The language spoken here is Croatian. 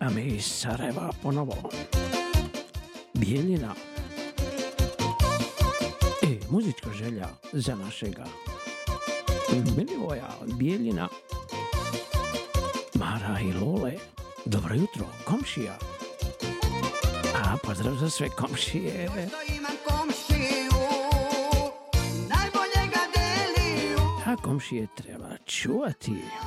a mi iz Sarajeva ponovo. Bijeljina. Muzička želja za našega Milivoja od Bijeljina. Mara i Lole. Dobro jutro, komšija. A pozdrav za sve komšije. A komšije treba čuvati.